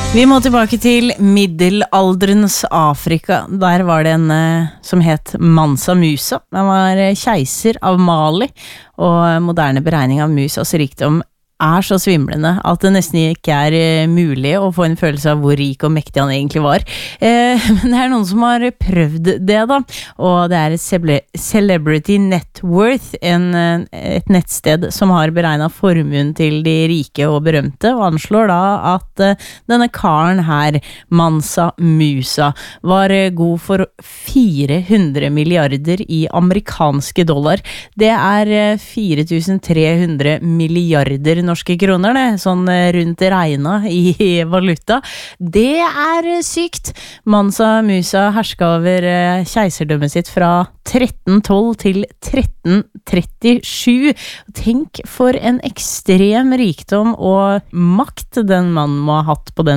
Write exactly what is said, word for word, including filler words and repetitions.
Vi må tilbake til middelalderens Afrika. Der var det en eh, som het Mansa Musa. Han var eh, keiser av Mali, og moderne beregning av Musas rikdom er så svimlende at det nesten ikke er uh, mulig å få en følelse av hvor rik og mektig han egentlig var. Eh, men det er noen som har prøvd det da, og det er et Celebrity Net Worth, en, et nettsted som har beregnet formuen til de rike og berømte, og anslår da at uh, denne karen her, Mansa Musa, var uh, god for fire hundre milliarder i amerikanske dollar. Det er uh, fire tusen tre hundre milliarder norske kroner, det, sånn rundt regna i valuta. Det er sykt. Mansa Musa herska over keiserdømmet sitt fra tretten tolv til tretten trettisju. Tenk for en ekstrem rikdom og makt den mannen må ha hatt på den